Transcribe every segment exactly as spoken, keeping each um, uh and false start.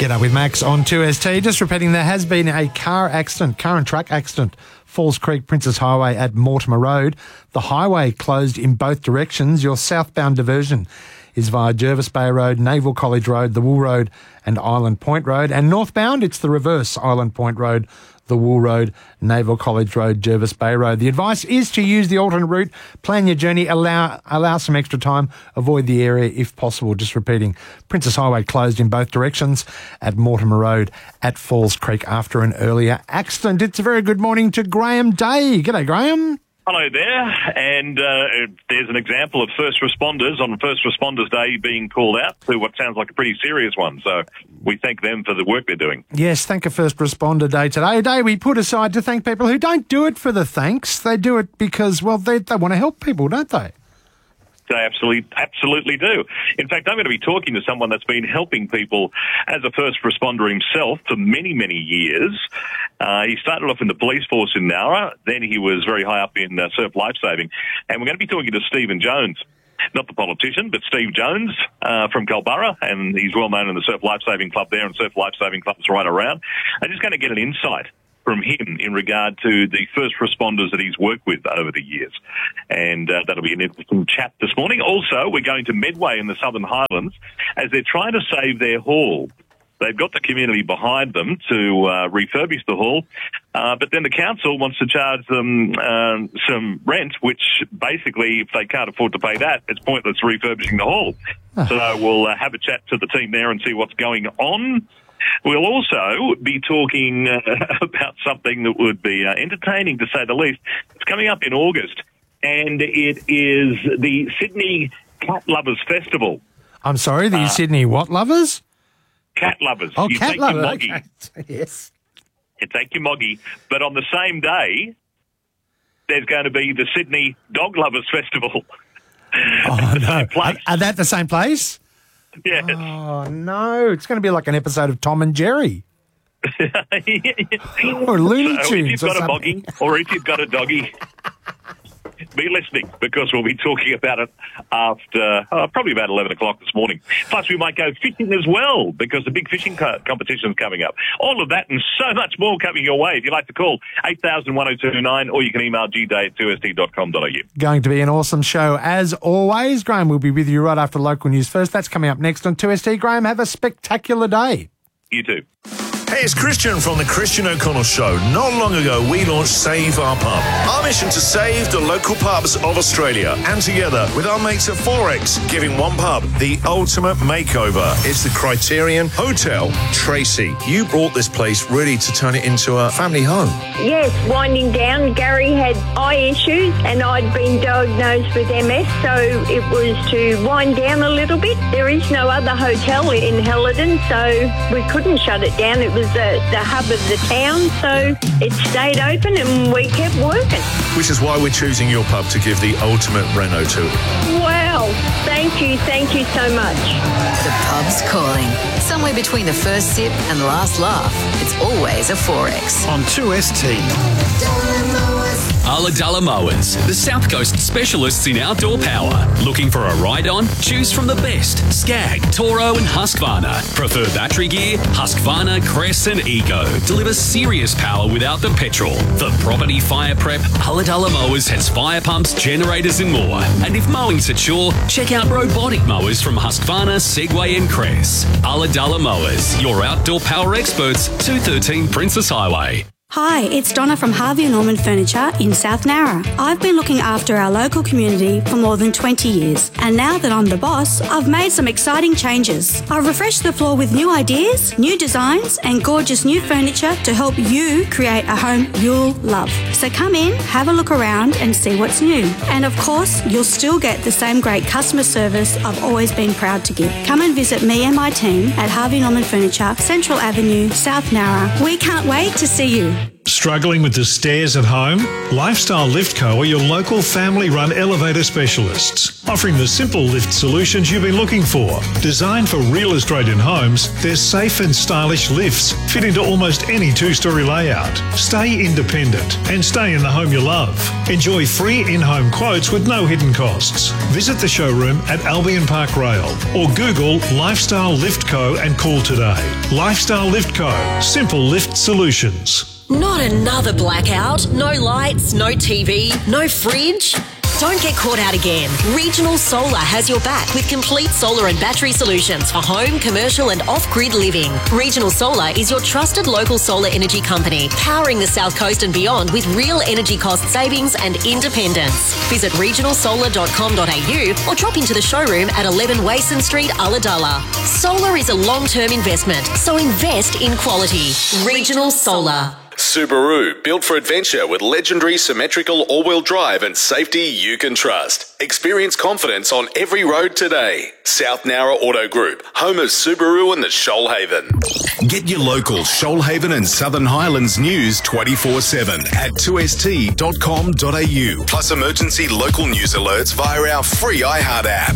G'day with Max on two S T. Just repeating, there has been a car accident, car and truck accident, Falls Creek Princess Highway at Mortimer Road. The highway closed in both directions. Your southbound diversion is via Jervis Bay Road, Naval College Road, the Wool Road and Island Point Road. And northbound, it's the reverse, Island Point Road, the Wool Road, Naval College Road, Jervis Bay Road. The advice is to use the alternate route, plan your journey, allow allow some extra time, avoid the area if possible. Just repeating, Princess Highway closed in both directions at Mortimer Road at Falls Creek after an earlier accident. It's a very good morning to Graham Day. G'day, Graham. Hello there, and uh, there's an example of first responders on First Responders Day being called out to what sounds like a pretty serious one, so we thank them for the work they're doing. Yes, thank a First Responder Day today, a day we put aside to thank people who don't do it for the thanks. They do it because, well, they, they want to help people, don't they? They absolutely, absolutely do. In fact, I'm going to be talking to someone that's been helping people as a first responder himself for many, many years. Uh, he started off in the police force in Nowra, then he was very high up in uh, Surf Lifesaving, and we're going to be talking to Stephen Jones. Not the politician, but Steve Jones uh, from Culburra, and he's well known in the Surf Lifesaving Club there and Surf Lifesaving Clubs right around. I'm just going to get an insight from him in regard to the first responders that he's worked with over the years. And uh, that'll be an interesting chat this morning. Also, we're going to Medway in the Southern Highlands as they're trying to save their hall. They've got the community behind them to uh, refurbish the hall, uh, but then the council wants to charge them uh, some rent, which basically, if they can't afford to pay that, it's pointless refurbishing the hall. So we'll uh, have a chat to the team there and see what's going on. We'll also be talking uh, about something that would be uh, entertaining, to say the least. It's coming up in August, and it is the Sydney Cat Lovers Festival. I'm sorry, the uh, Sydney what lovers? Cat lovers. Oh, you cat take lovers. Your moggy. Okay. Yes. You take your moggy, but on the same day, there's going to be the Sydney Dog Lovers Festival. Oh, no. Are, are they at the same place? Yes. Oh, no. It's going to be like an episode of Tom and Jerry. Or Looney so Tunes. If you've got or a moggy, or if you've got a doggy, be listening, because we'll be talking about it after uh, probably about eleven o'clock this morning. Plus, we might go fishing as well, because the big fishing co- competition is coming up. All of that and so much more coming your way. If you'd like to call, eight thousand one oh two nine, or you can email g day at two s t dot com dot a u. Going to be an awesome show, as always. Graham will be with you right after local news first. That's coming up next on two S T. Graham, have a spectacular day. You too. Hey, it's Christian from the Christian O'Connell Show. Not long ago, we launched Save Our Pub. Our mission to save the local pubs of Australia. And together with our mates at Forex, giving one pub the ultimate makeover. It's the Criterion Hotel Tracy. You brought this place really to turn it into a family home. Yes, winding down. Gary had eye issues and I'd been diagnosed with M S, so it was to wind down a little bit. There is no other hotel in Helidon, so we couldn't shut it down. It was The, the hub of the town, so it stayed open and we kept working. Which is why we're choosing your pub to give the ultimate reno to. Wow, thank you, thank you so much. The pub's calling. Somewhere between the first sip and the last laugh, it's always a Forex. On two S T. Ulladulla Mowers, the South Coast specialists in outdoor power. Looking for a ride-on? Choose from the best. Skag, Toro and Husqvarna. Prefer battery gear? Husqvarna, Crest and Ego. Deliver serious power without the petrol. For property fire prep, Ulladulla Mowers has fire pumps, generators and more. And if mowing's a chore, check out robotic mowers from Husqvarna, Segway and Crest. Ulladulla Mowers, your outdoor power experts, two thirteen Princess Highway. Hi, it's Donna from Harvey and Norman Furniture in South Nowra. I've been looking after our local community for more than twenty years, and now that I'm the boss, I've made some exciting changes. I've refreshed the floor with new ideas, new designs, and gorgeous new furniture to help you create a home you'll love. So come in, have a look around, and see what's new. And of course, you'll still get the same great customer service I've always been proud to give. Come and visit me and my team at Harvey Norman Furniture, Central Avenue, South Nowra. We can't wait to see you. Struggling with the stairs at home? Lifestyle Lift Co are your local family-run elevator specialists, offering the simple lift solutions you've been looking for. Designed for real Australian homes, their safe and stylish lifts fit into almost any two-storey layout. Stay independent and stay in the home you love. Enjoy free in-home quotes with no hidden costs. Visit the showroom at Albion Park Rail or Google Lifestyle Lift Co and call today. Lifestyle Lift Co. Simple lift solutions. Not another blackout, no lights, no T V, no fridge. Don't get caught out again. Regional Solar has your back with complete solar and battery solutions for home, commercial and off-grid living. Regional Solar is your trusted local solar energy company, powering the South Coast and beyond with real energy cost savings and independence. Visit regional solar dot com dot a u or drop into the showroom at eleven Wason Street, Ulladulla. Solar is a long-term investment, so invest in quality. Regional Solar. Subaru, built for adventure with legendary symmetrical all-wheel drive and safety you can trust. Experience confidence on every road today. South Nowra Auto Group, home of Subaru and the Shoalhaven. Get your local Shoalhaven and Southern Highlands news twenty-four seven at two s t dot com dot a u. Plus emergency local news alerts via our free iHeart app.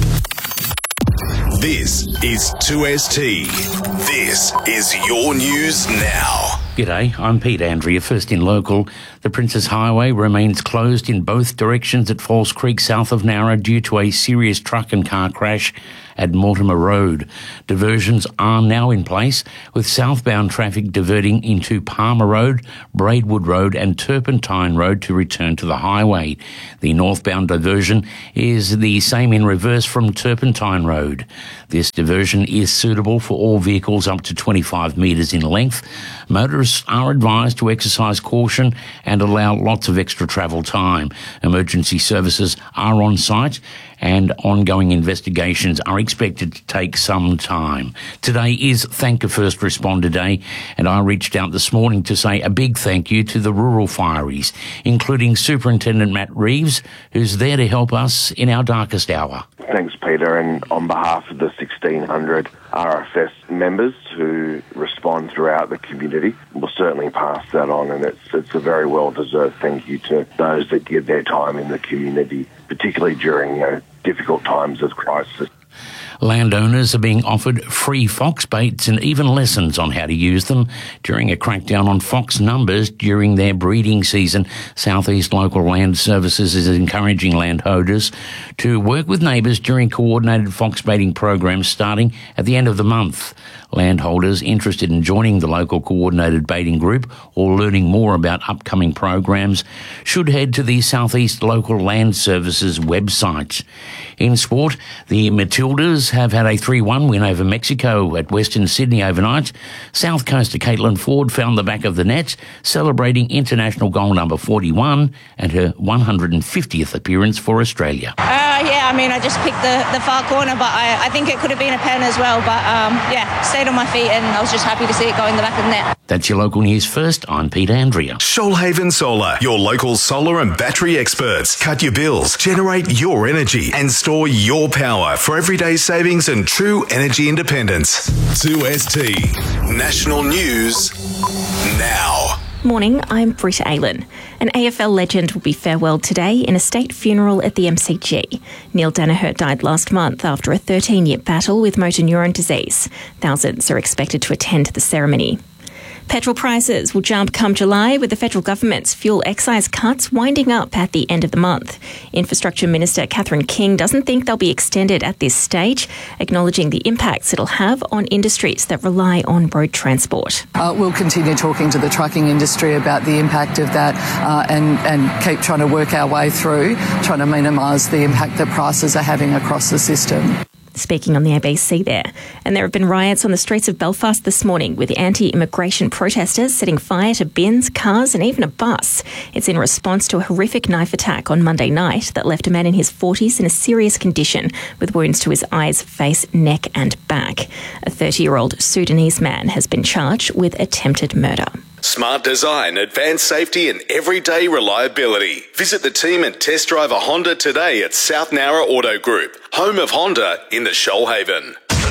This is two S T. This is your news now. G'day, I'm Pete Andrea. First in local, the Princes Highway remains closed in both directions at Falls Creek south of Nowra due to a serious truck and car crash at Mortimer Road. Diversions are now in place, with southbound traffic diverting into Palmer Road, Braidwood Road and Turpentine Road to return to the highway. The northbound diversion is the same in reverse from Turpentine Road. This diversion is suitable for all vehicles up to twenty-five metres in length. Motorists are advised to exercise caution and allow lots of extra travel time. Emergency services are on site and ongoing investigations are expected to take some time. Today is Thank a First Responder Day, and I reached out this morning to say a big thank you to the rural fireys, including Superintendent Matt Reeves, who's there to help us in our darkest hour. Thanks, Peter, and on behalf of the sixteen hundred R F S members who respond throughout the community, we'll certainly pass that on, and it's it's a very well-deserved thank you to those that give their time in the community, particularly during, you know, difficult times of crisis. Landowners are being offered free fox baits and even lessons on how to use them during a crackdown on fox numbers during their breeding season. Southeast Local Land Services is encouraging landholders to work with neighbours during coordinated fox baiting programs starting at the end of the month. Landholders interested in joining the local coordinated baiting group or learning more about upcoming programs should head to the Southeast Local Land Services website. In sport, the Matildas have had a three one win over Mexico at Western Sydney overnight. South Coaster Caitlin Ford found the back of the net, celebrating international goal number forty-one and her one hundred fiftieth appearance for Australia. Uh, yeah, I mean, I just picked the, the far corner, but I, I think it could have been a pen as well. But, um, yeah, stayed on my feet and I was just happy to see it go in the back of the net. That's your local news first. I'm Pete Andrea. Shoalhaven Solar, your local solar and battery experts. Cut your bills, generate your energy and store your power for everyday savings and true energy independence. two S T National News Now. Morning, I'm Britta Aylen. An A F L legend will be farewelled today in a state funeral at the M C G. Neil Danaher died last month after a thirteen-year battle with motor neuron disease. Thousands are expected to attend the ceremony. Petrol prices will jump come July, with the federal government's fuel excise cuts winding up at the end of the month. Infrastructure Minister Catherine King doesn't think they'll be extended at this stage, acknowledging the impacts it'll have on industries that rely on road transport. Uh, we'll continue talking to the trucking industry about the impact of that uh, and, and keep trying to work our way through, trying to minimise the impact that prices are having across the system. Speaking on the A B C there. And there have been riots on the streets of Belfast this morning, with anti-immigration protesters setting fire to bins, cars and even a bus. It's in response to a horrific knife attack on Monday night that left a man in his forties in a serious condition with wounds to his eyes, face, neck and back. A thirty-year-old Sudanese man has been charged with attempted murder. Smart design, advanced safety and everyday reliability. Visit the team and test drive a Honda today at South Nowra Auto Group, home of Honda in the Shoalhaven.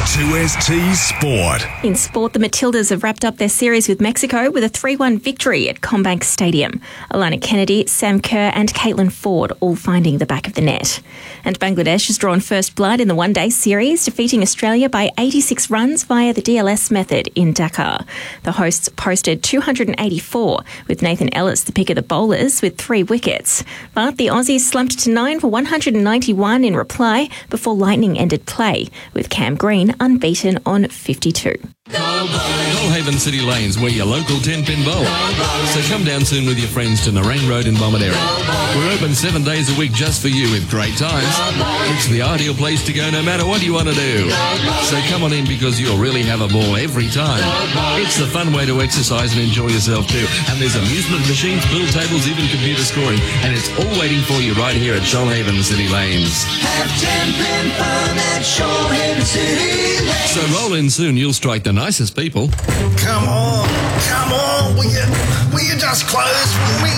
two S T Sport. In sport, the Matildas have wrapped up their series with Mexico with a three one victory at Combank Stadium. Alana Kennedy, Sam Kerr and Caitlin Ford all finding the back of the net. And Bangladesh has drawn first blood in the one-day series, defeating Australia by eighty-six runs via the D L S method in Dakar. The hosts posted two hundred eighty-four, with Nathan Ellis the pick of the bowlers with three wickets. But the Aussies slumped to nine for one hundred ninety-one in reply before Lightning ended play, with Cam Green unbeaten on fifty-two. Shoalhaven City Lanes, we're your local ten-pin bowler. So come down soon with your friends to Nerang Road in Bomaderry. We're open seven days a week just for you with great times. It's the ideal place to go no matter what you want to do. So come on in because you'll really have a ball every time. It's the fun way to exercise and enjoy yourself too. And there's amusement machines, pool tables, even computer scoring. And it's all waiting for you right here at Shoalhaven City Lanes. Have ten-pin fun at Shoalhaven City Lanes. So roll in soon, you'll strike the nicest people. Come on, come on, will you, will you just close for me?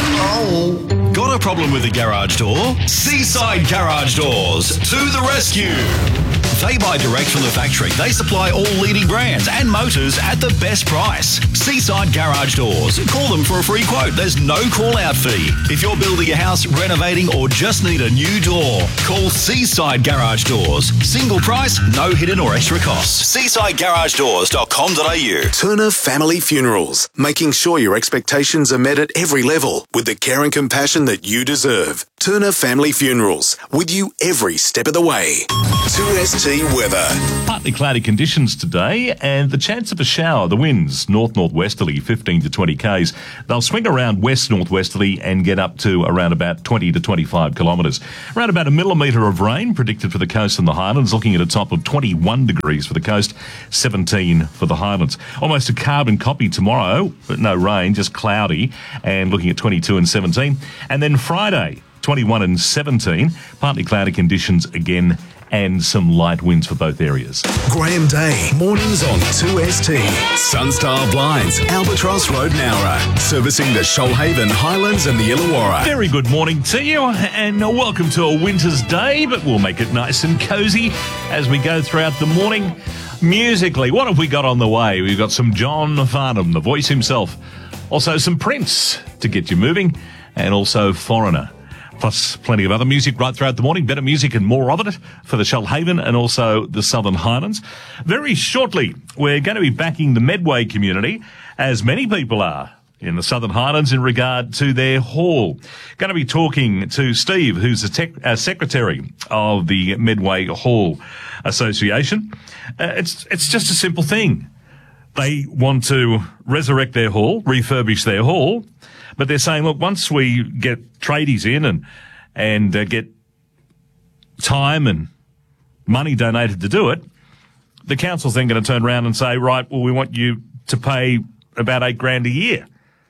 Oh. Got a problem with the garage door? Seaside Garage Doors to the rescue. They buy direct from the factory. They supply all leading brands and motors at the best price. Seaside Garage Doors. Call them for a free quote. There's no call-out fee. If you're building a house, renovating, or just need a new door, call Seaside Garage Doors. Single price, no hidden or extra costs. seaside garage doors dot com dot a u. Turner Family Funerals, making sure your expectations are met at every level with the care and compassion that you deserve. Turner Family Funerals, with you every step of the way. two S T weather. Partly cloudy conditions today and the chance of a shower. The winds north-northwesterly, fifteen to twenty k's. They'll swing around west-northwesterly and get up to around about twenty to twenty-five kilometres. Around about a millimetre of rain predicted for the coast and the Highlands, looking at a top of twenty-one degrees for the coast, seventeen for the Highlands. Almost a carbon copy tomorrow, but no rain, just cloudy, and looking at twenty-two and seventeen. And then Friday, twenty-one and seventeen, partly cloudy conditions again, and some light winds for both areas. Graham Day, mornings on two S T. Sunstar Blinds, Albatross Road, Nowra. Servicing the Shoalhaven, Highlands and the Illawarra. Very good morning to you, and welcome to a winter's day, but we'll make it nice and cosy as we go throughout the morning. Musically, what have we got on the way? We've got some John Farnham, the voice himself. Also some Prince to get you moving, and also Foreigner. Plus plenty of other music right throughout the morning. Better music and more of it for the Shoalhaven and also the Southern Highlands. Very shortly, we're going to be backing the Medway community, as many people are in the Southern Highlands in regard to their hall. Going to be talking to Steve, who's the tech, uh, secretary of the Medway Hall Association. Uh, it's it's just a simple thing. They want to resurrect their hall, refurbish their hall. But they're saying, look, once we get tradies in and and uh, get time and money donated to do it, the council's then going to turn around and say, right, well, we want you to pay about eight grand a year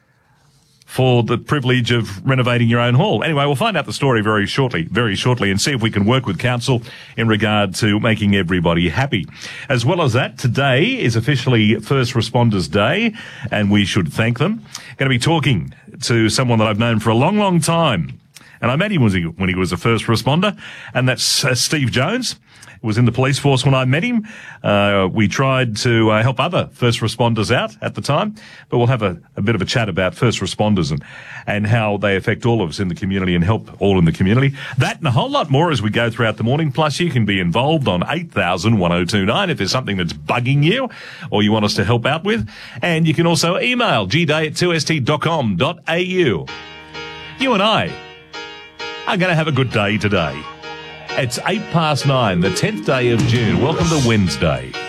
for the privilege of renovating your own hall. Anyway, we'll find out the story very shortly, very shortly, and see if we can work with council in regard to making everybody happy. As well as that, today is officially First Responders Day, and we should thank them. Going to be talking to someone that I've known for a long, long time. And I met him when he was a first responder, and that's uh, Steve Jones. He was in the police force when I met him. Uh, we tried to uh, help other first responders out at the time, but we'll have a, a bit of a chat about first responders and, and how they affect all of us in the community and help all in the community. That and a whole lot more as we go throughout the morning. Plus, you can be involved on eight thousand one oh two nine if there's something that's bugging you or you want us to help out with. And you can also email g day at two s t dot com dot a u. You and I are going to have a good day today. It's eight past nine, the tenth day of June. Welcome to Wednesday.